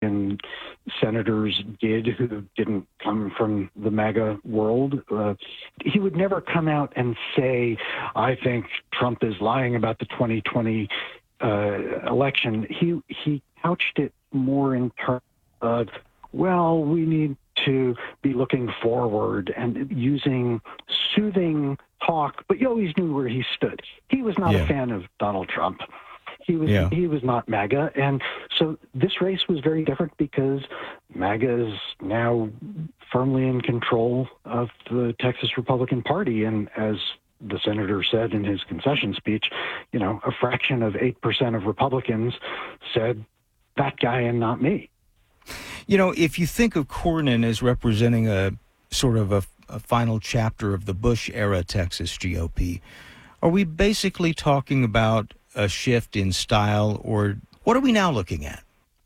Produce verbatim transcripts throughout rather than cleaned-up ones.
Republican senators did who didn't come from the MAGA world. Uh, he would never come out and say, I think Trump is lying about the twenty twenty uh, election. He, he couched it more in terms of, well, we need to be looking forward and using soothing talk, but you always knew where he stood. He was not yeah. a fan of Donald Trump. He was yeah. he was not MAGA, and so this race was very different because MAGA is now firmly in control of the Texas Republican Party, and as the senator said in his concession speech, you know, a fraction of eight percent of Republicans said that guy and not me. You know, if you think of Cornyn as representing a sort of a, a final chapter of the Bush-era Texas G O P, are we basically talking about a shift in style, or what are we now looking at?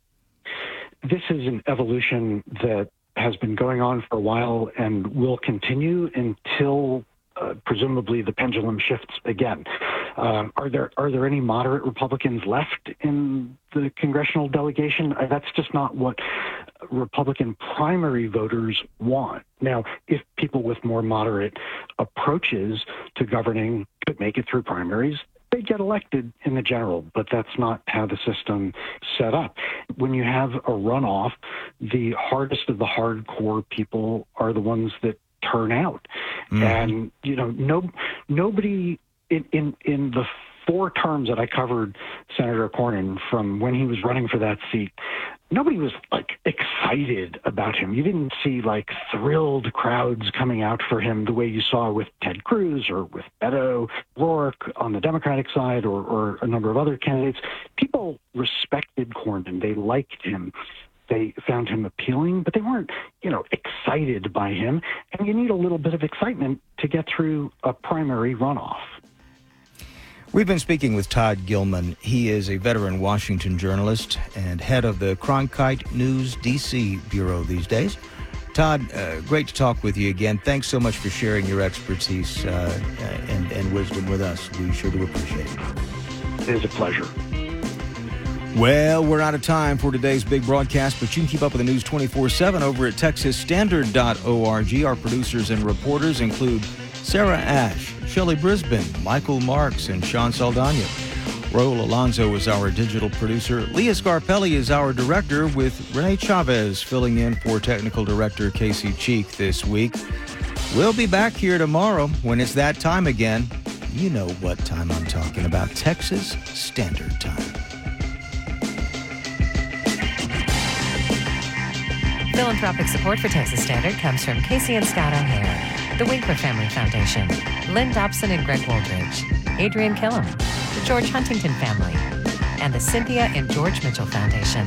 This is an evolution that has been going on for a while and will continue until uh, presumably the pendulum shifts again. Um, are there are there any moderate Republicans left in the congressional delegation? Uh, that's just not what Republican primary voters want. Now, if people with more moderate approaches to governing could make it through primaries, they get elected in the general, but that's not how the system set up. When you have a runoff, the hardest of the hardcore people are the ones that turn out. Mm. And, you know, no, nobody in, in, in the four terms that I covered Senator Cornyn from when he was running for that seat, nobody was like excited about him. You didn't see like thrilled crowds coming out for him the way you saw with Ted Cruz or with Beto O'Rourke on the Democratic side, or, or a number of other candidates. People respected Cornyn. They liked him. They found him appealing, but they weren't, you know, excited by him. And you need a little bit of excitement to get through a primary runoff. We've been speaking with Todd Gilman. He is a veteran Washington journalist and head of the Cronkite News D C bureau these days. Todd, uh, great to talk with you again. Thanks so much for sharing your expertise uh, and, and wisdom with us. We sure do appreciate it. It is a pleasure. Well, we're out of time for today's big broadcast, but you can keep up with the news twenty-four seven over at texas standard dot org. Our producers and reporters include Sarah Ash, Shelley Brisbane, Michael Marks, and Sean Saldana. Raul Alonso is our digital producer. Leah Scarpelli is our director, with Renee Chavez filling in for technical director Casey Cheek this week. We'll be back here tomorrow when it's that time again. You know what time I'm talking about. Texas Standard Time. Philanthropic support for Texas Standard comes from Casey and Scott O'Hare, the Winkler Family Foundation, Lynn Dobson and Greg Wooldridge, Adrian Killam, the George Huntington Family, and the Cynthia and George Mitchell Foundation.